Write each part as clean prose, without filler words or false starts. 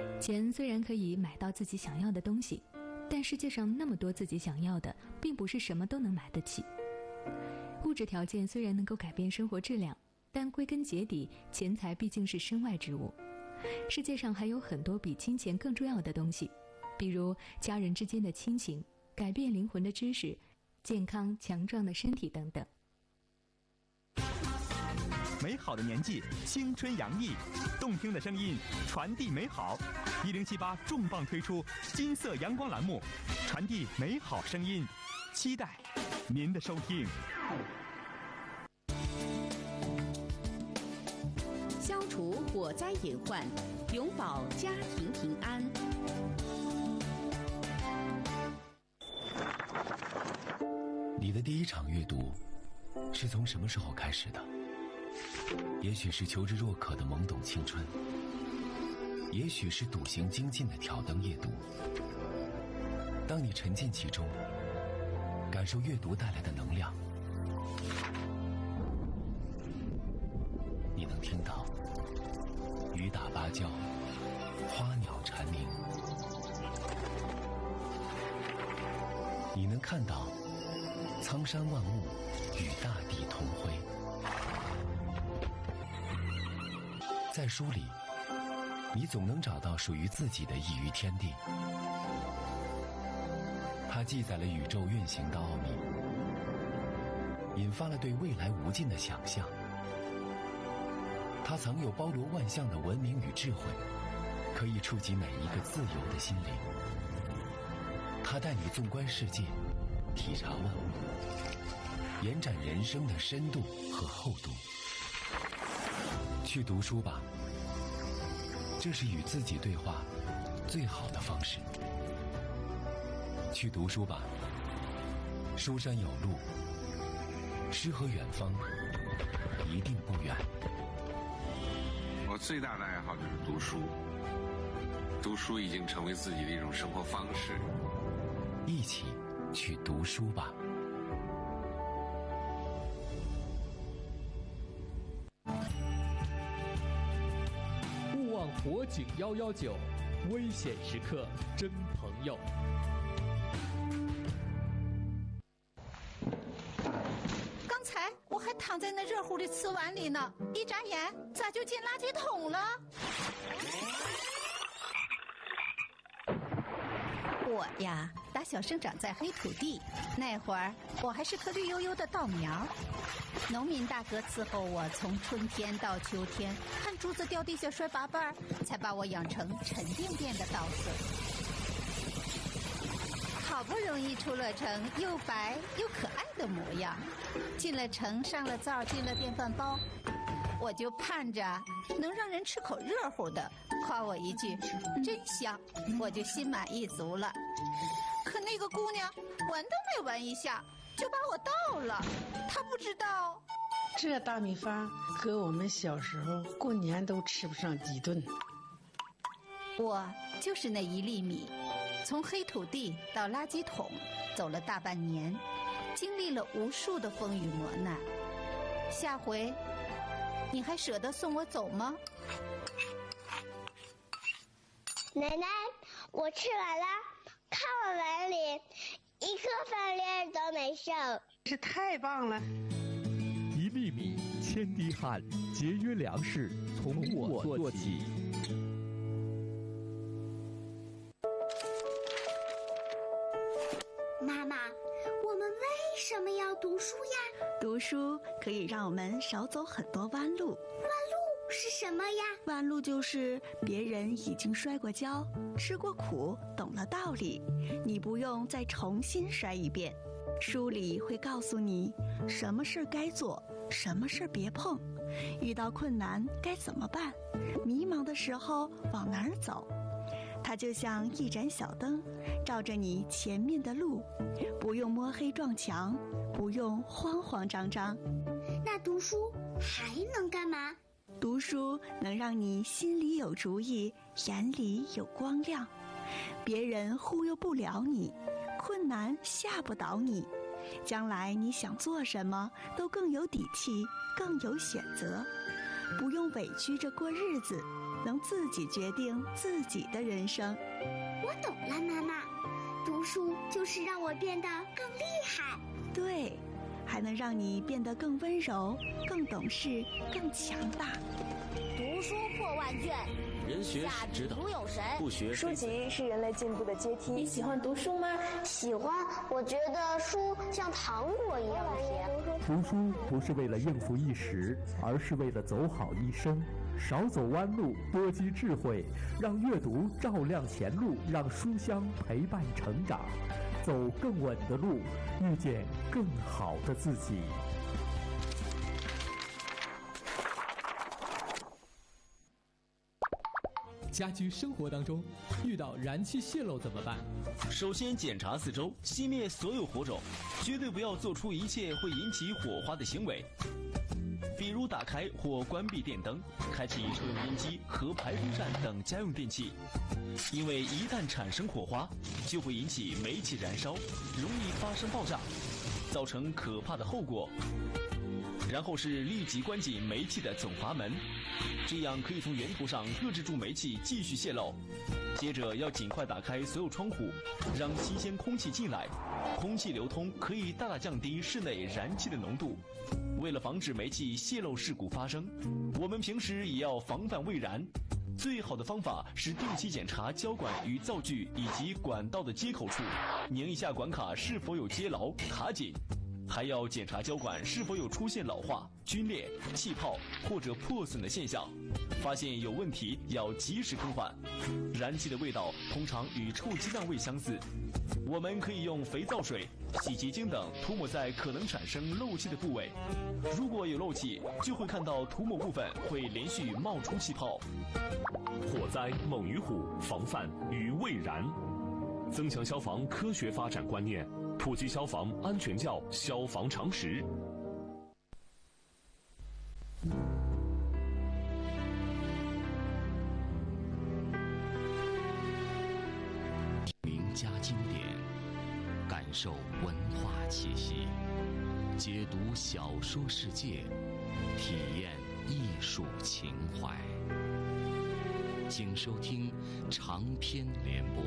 钱虽然可以买到自己想要的东西，但世界上那么多自己想要的，并不是什么都能买得起。物质条件虽然能够改变生活质量，但归根结底，钱财毕竟是身外之物。世界上还有很多比金钱更重要的东西，比如家人之间的亲情、改变灵魂的知识、健康强壮的身体等等。 美好的年纪，青春洋溢，动听的声音传递美好。1078重磅推出金色阳光栏目，传递美好声音，期待您的收听。 消除火灾隐患，永保家庭平安。 你的第一场阅读是从什么时候开始的？也许是求知若渴的懵懂青春，也许是笃行精进的挑灯夜读。当你沉浸其中，感受阅读带来的能量，你能听到雨打芭蕉，花鸟蝉鸣，你能看到苍山万物与大地同辉。在书里，你总能找到属于自己的一隅天地。它记载了宇宙运行的奥秘，引发了对未来无尽的想象。它藏有包罗万象的文明与智慧，可以触及每一个自由的心灵。它带你纵观世界，体察万物，延展人生的深度和厚度。去读书吧，这是与自己对话最好的方式。去读书吧，书山有路，诗和远方一定不远。 我最大的爱好就是读书，读书已经成为自己的一种生活方式。 一起去读书吧。 勿忘火警119，危险时刻真朋友。 刚才我还躺在那热乎的瓷碗里呢，一眨眼咋就进垃圾桶了？我呀，打小生长在黑土地，那会儿我还是颗绿油油的稻苗。农民大哥伺候我从春天到秋天，看竹子掉地下摔八瓣，才把我养成沉甸甸的稻穗。好不容易出了城，又白又可爱的模样，进了城，上了灶，进了电饭煲，我就盼着能让人吃口热乎的，夸我一句真香，我就心满意足了。可那个姑娘闻都没闻一下就把我倒了，她不知道这大米饭和我们小时候过年都吃不上几顿。 我就是那一粒米，从黑土地到垃圾桶走了大半年，经历了无数的风雨磨难。下回你还舍得送我走吗？ 奶奶，我吃完了，看我碗里一颗饭粒都没剩， 这太棒了！ 一粒米，千滴汗，节约粮食，从我做起。 妈妈，我们为什么要读书呀？ 读书可以让我们少走很多弯路。 弯路是什么呀？ 弯路就是别人已经摔过跤，吃过苦，懂了道理，你不用再重新摔一遍。书里会告诉你什么事该做，什么事别碰，遇到困难该怎么办，迷茫的时候往哪儿走。它就像一盏小灯，照着你前面的路，不用摸黑撞墙，不用慌慌张张。 那读书还能干嘛？ 读书能让你心里有主意，眼里有光亮，别人忽悠不了你，困难吓不倒你，将来你想做什么都更有底气，更有选择，不用委屈着过日子， 能自己决定自己的人生。 我懂了，妈妈，读书就是让我变得更厉害。 对，还能让你变得更温柔、更懂事、更强大。 读书破万卷， 人学是指导，不学书籍是人类进步的阶梯。 你喜欢读书吗？ 喜欢，我觉得书像糖果一样甜。 读书不是为了应付一时，而是为了走好一生。少走弯路，多积智慧，让阅读照亮前路，让书香陪伴成长，走更稳的路，遇见更好的自己。 家居生活当中遇到燃气泄漏怎么办？ 首先检查四周，熄灭所有火种，绝对不要做出一切会引起火花的行为，比如打开或关闭电灯，开启抽油烟机和排风扇等家用电器，因为一旦产生火花，就会引起煤气燃烧，容易发生爆炸，造成可怕的后果。然后是立即关紧煤气的总阀门，这样可以从源头上遏制住煤气继续泄漏。接着要尽快打开所有窗户，让新鲜空气进来，空气流通可以大大降低室内燃气的浓度。为了防止煤气泄漏事故发生，我们平时也要防范未燃。最好的方法是定期检查胶管与灶具以及管道的接口处，拧一下管卡是否有接牢卡紧。还要检查胶管是否有出现老化、皲裂、气泡或者破损的现象，发现有问题要及时更换。燃气的味道通常与臭鸡蛋味相似，我们可以用肥皂水、洗洁精等涂抹在可能产生漏气的部位，如果有漏气，就会看到涂抹部分会连续冒出气泡。 火灾猛于虎，防范于未然。增强消防科学发展观念，普及消防安全教消防常识。 名家经典，感受文化气息，解读小说世界，体验艺术情怀。请收听长篇联播。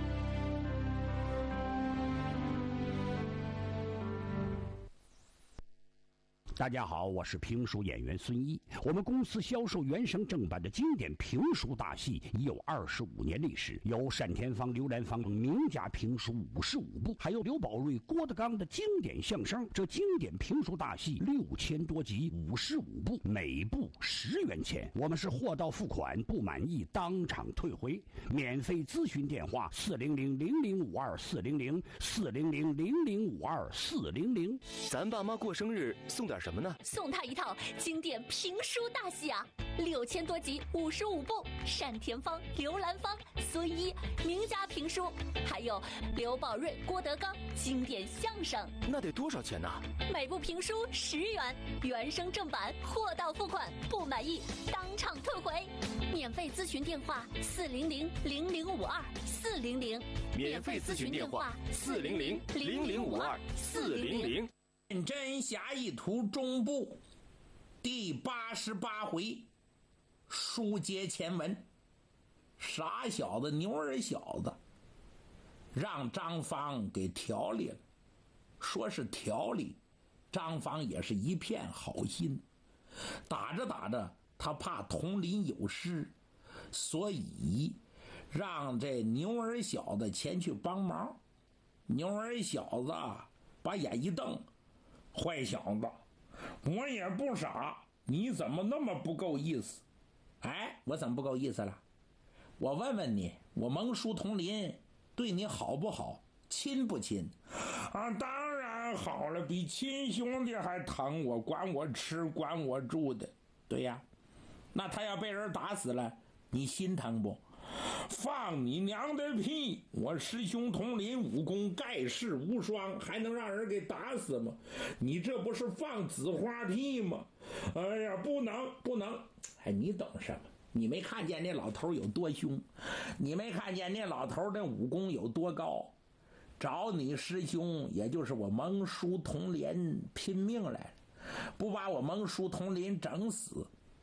大家好，我是评书演员孙一。我们公司销售原声正版的经典评书大戏已有25年历史，有单田芳、刘兰芳名家评书55部，还有刘宝瑞、郭德纲的经典相声。这经典评书大戏6000多集，55部，每部10元钱。我们是货到付款，不满意当场退回。免费咨询电话400-0052-400，400-0052-400。 咱爸妈过生日送点什么呢？ 送他一套经典评书大戏啊，6000多集，55部，单田芳、刘兰芳、孙一名家评书，还有刘宝瑞、郭德纲经典相声。 那得多少钱呢？ 每部评书10元，原声正版，货到付款，不满意当场退回。免费咨询电话400-0052-400， 免费咨询电话400-0052-400。 真侠一图中部第88回，书接前文。傻小子牛儿小子让张芳给调理了，说是调理，张芳也是一片好心。打着打着，他怕佟林有失，所以让这牛儿小子前去帮忙。牛儿小子把眼一瞪，坏小子，我也不傻，你怎么那么不够意思？哎，我怎么不够意思了？我问问你，我蒙叔佟林对你好不好，亲不亲？啊，当然好了，比亲兄弟还疼我，管我吃，管我住的。对呀，那他要被人打死了，你心疼不？放你娘的屁！我师兄佟林武功盖世无双，还能让人给打死吗？你这不是放紫花屁吗？哎呀，不能不能！哎，你懂什么？你没看见那老头有多凶，你没看见那老头那武功有多高。找你师兄，也就是我蒙叔佟林拼命来了，不把我蒙叔佟林整死，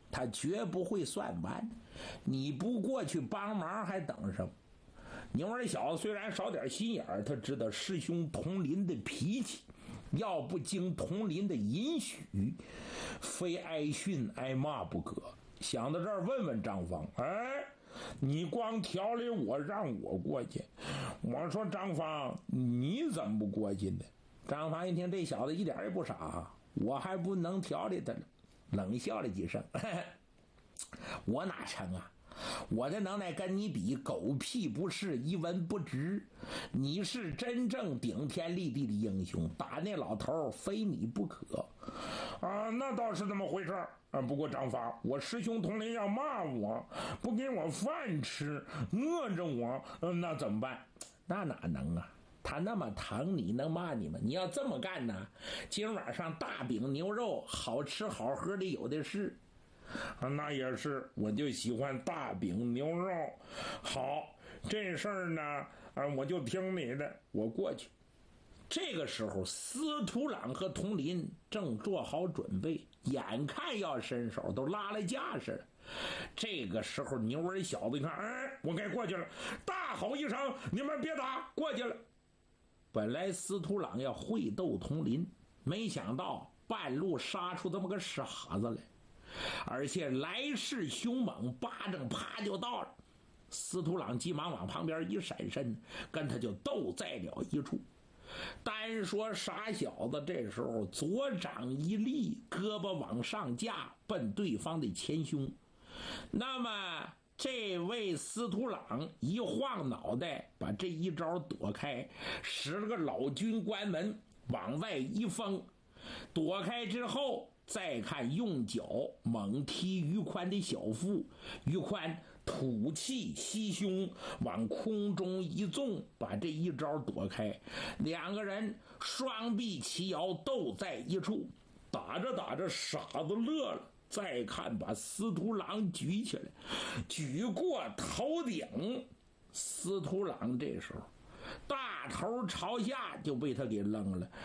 他绝不会算完。你不过去帮忙还等什么？牛儿小虽然少点心眼儿，他知道师兄佟林的脾气，要不经佟林的允许，非挨训挨骂不可。想到这儿，问问张芳，你光调理我，让我过去。我说张芳，你怎么不过去呢？张芳一听这小子一点也不傻，我还不能调理他呢，冷笑了几声。我哪成啊？我的能耐跟你比，狗屁不是，一文不值。你是真正顶天立地的英雄，打那老头非你不可。那倒是这么回事不过张发，我师兄佟林要骂我，不给我饭吃，饿着我，那怎么办？那哪能啊？他那么疼你，能骂你吗？你要这么干呢，今晚上大饼牛肉好吃好喝的有的是。那也是，我就喜欢大饼牛肉。好，这事儿呢，我就听你的，我过去。这个时候，司徒朗和佟林正做好准备，眼看要伸手，都拉了架势了。这个时候，牛儿小子一看，我该过去了，大吼一声：“你们别打，过去了！”本来司徒朗要会斗佟林，没想到半路杀出这么个傻子来。而且来势凶猛，巴掌啪就到了。司徒朗急忙往旁边一闪身，跟他就斗在了一处。单说傻小子这时候左掌一立，胳膊往上架，奔对方的前胸。那么这位司徒朗一晃脑袋，把这一招躲开，使了个老君关门，往外一封。躲开之后，再看用脚猛踢于宽的小腹，于宽吐气吸胸，往空中一纵，把这一招躲开。两个人双臂齐摇，斗在一处。打着打着，傻子乐了。再看把司徒朗举起来，举过头顶。司徒朗这时候大头朝下就被他给扔了。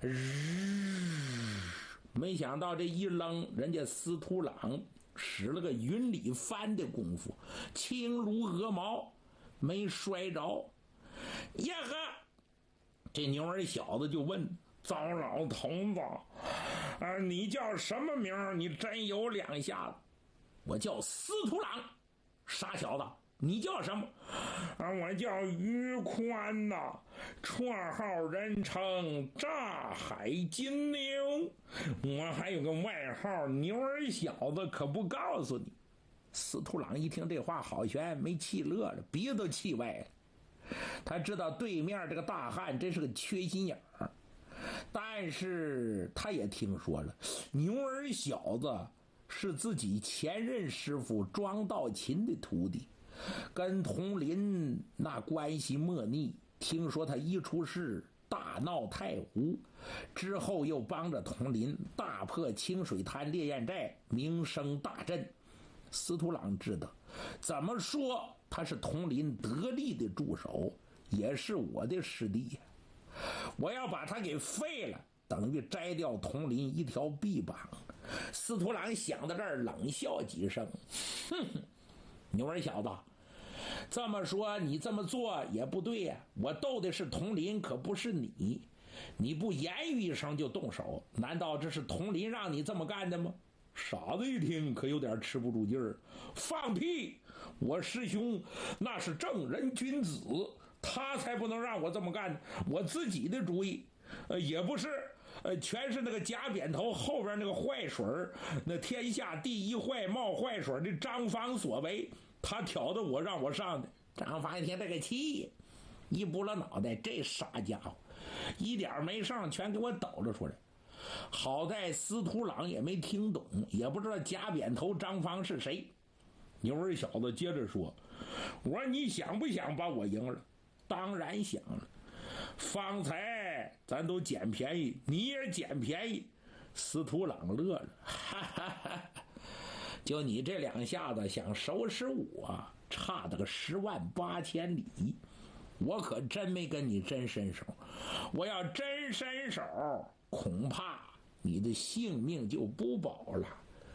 没想到这一扔，人家司徒朗使了个云里翻的功夫，轻如鹅毛，没摔着。呀呵，这牛儿小子就问：“糟老头子，你叫什么名儿？你真有两下子。”“我叫司徒朗。”“傻小子，你叫什么？”“我叫于宽呐，绰号人称炸海金牛，我还有个外号牛儿小子，可不告诉你。”司徒朗一听这话好悬，没气乐了，鼻子都气歪了。他知道对面这个大汉真是个缺心眼儿，但是他也听说了牛儿小子是自己前任师傅庄道勤的徒弟，跟佟林那关系莫逆。听说他一出事大闹太湖，之后又帮着佟林大破清水滩烈焰寨，名声大振。司徒朗知道，怎么说他是佟林得力的助手，也是我的师弟呀。我要把他给废了，等于摘掉佟林一条臂膀。司徒朗想到这儿，冷笑几声：“哼，牛儿小子，这么说你这么做也不对呀。我斗的是佟林，可不是你。你不言语一声就动手，难道这是佟林让你这么干的吗？”傻子一听可有点吃不住劲儿：“放屁！我师兄那是正人君子，他才不能让我这么干，我自己的主意。也不是，全是那个假扁头后边那个坏水那天下第一坏冒坏水的张芳所为，他挑的我让我上的。”张芳一听这个气，一拨了脑袋，这傻家伙一点没上，全给我抖了出来。好在司徒朗也没听懂，也不知道假扁头张芳是谁。牛儿小子接着说：“我说你想不想把我赢了？”“当然想了，方才咱都捡便宜，你也捡便宜。”司徒朗乐了：“哈哈哈，就你这两下子想收拾我，差得个108000里。我可真没跟你真伸手，我要真伸手，恐怕你的性命就不保了。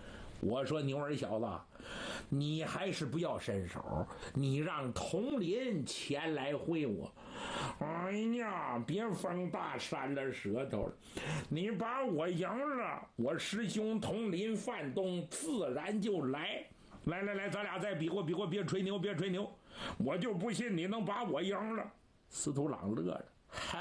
我说牛儿小子，你还是不要伸手，你让佟林前来会我。哎呀，别风大扇了舌头了，你把我赢了，我师兄佟林范东自然就来。来，咱俩再比划比划，别吹牛，我就不信你能把我赢了。司徒朗乐了，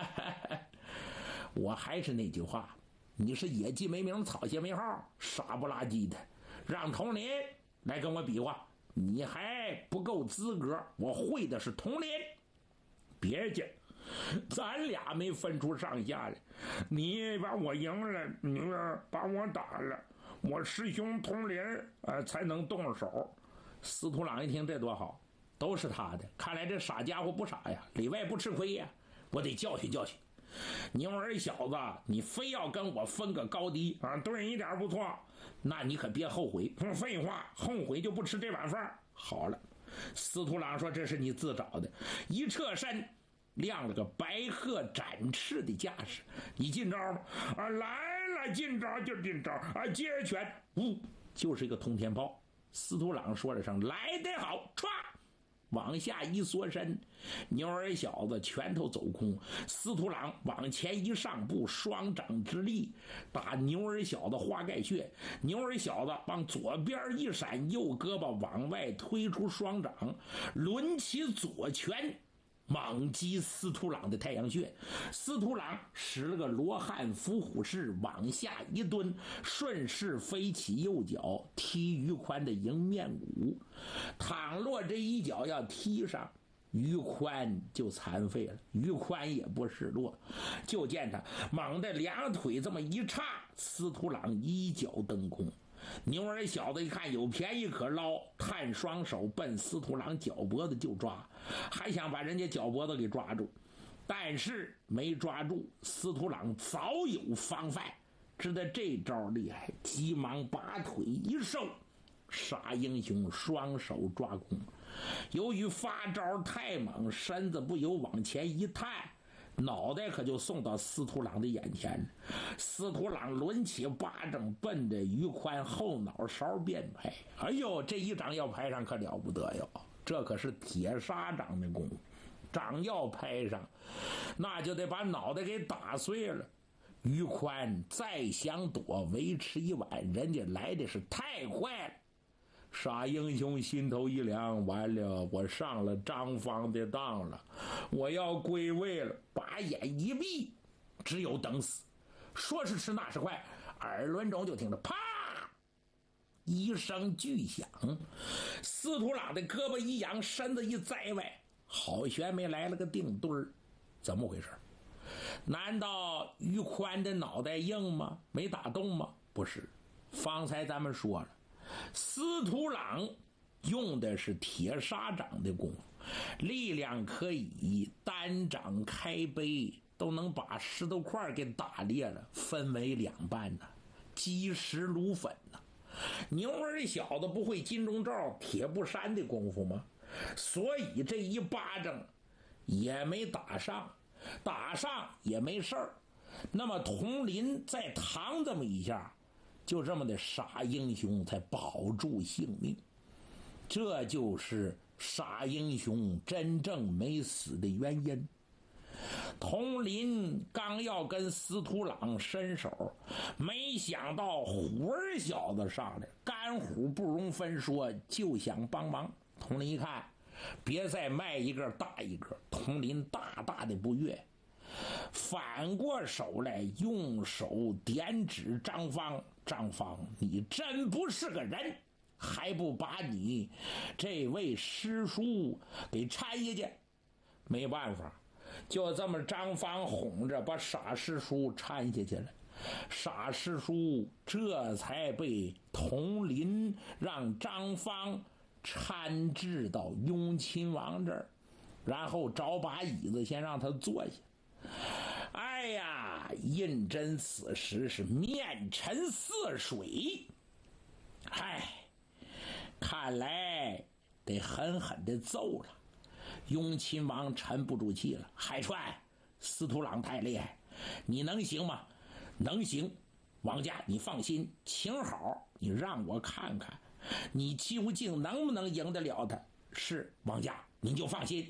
我还是那句话，你是野鸡没名，草鞋没号，傻不拉几的，让佟林来跟我比划，你还不够资格，我会的是佟林。别介，咱俩没分出上下来，你把我赢了，你把我打了，我师兄佟林才能动手。司徒朗一听这多好，都是他的，看来这傻家伙不傻呀，里外不吃亏呀，我得教训教训。牛儿小子，你非要跟我分个高低啊？对一点不错，那你可别后悔。废话，后悔就不吃这碗饭。好了，司徒朗说这是你自找的，一侧身亮了个白鹤展翅的架势。你进招吗？来了，进招就进招啊！接拳，就是一个通天炮。司徒朗说了声来得好，歘，往下一缩身，牛儿小子拳头走空，司徒朗往前一上步，双掌之力打牛儿小子花盖穴，牛儿小子往左边一闪，右胳膊往外推出双掌，抡起左拳猛击司徒朗的太阳穴。司徒朗使了个罗汉伏虎式，往下一蹲，顺势飞起右脚踢于宽的迎面骨。倘若这一脚要踢上，于宽就残废了。于宽也不示弱，就见他猛地两腿这么一叉，司徒朗一脚蹬空。牛儿小子一看有便宜可捞，探双手奔司徒朗脚脖子就抓，还想把人家脚脖子给抓住，但是没抓住。司徒朗早有防范，知道这招厉害，急忙把腿一收，傻英雄双手抓空。由于发招太猛，身子不由往前一探，脑袋可就送到司徒朗的眼前。司徒朗抡起巴掌，奔着于宽后脑勺便拍。哎呦，这一掌要拍上可了不得哟，这可是铁砂掌的功夫，掌要拍上，那就得把脑袋给打碎了。于宽再想躲，维持一晚，人家来的是太快了。傻英雄心头一凉，完了，我上了张方的当了，我要归位了。把眼一闭，只有等死。说是迟，那是快，耳轮中就听着啪一声巨响，司徒朗的胳膊一扬，身子一栽外，好悬没来了个定墩儿。怎么回事？难道于宽的脑袋硬吗？没打动吗？不是，方才咱们说了，司徒朗用的是铁砂掌的功夫，力量可以单掌开杯，都能把石头块给打裂了，分为两半呢，击石炉粉呢。牛儿小子不会金钟罩铁布衫的功夫吗？所以这一巴掌也没打上，打上也没事儿。那么佟林再扛这么一下，就这么的傻英雄才保住性命。这就是傻英雄真正没死的原因。佟林刚要跟司徒朗伸手，没想到虎儿小子上来，干虎不容分说，就想帮忙。佟林一看，别再卖一个大一个，佟林大大的不悦，反过手来用手点指张方。张方，你真不是个人，还不把你这位师叔给搀下去？没办法，就这么张方哄着把傻师叔搀下去了。傻师叔这才被佟林让张方搀至到雍亲王这儿，然后找把椅子先让他坐下。哎呀，胤禛此时是面沉似水，嗨，看来得狠狠地揍了。雍亲王沉不住气了，海川，司徒朗太厉害，你能行吗？能行， 王家，你放心，请好，你让我看看，你究竟能不能赢得了他。是王家，您就放心。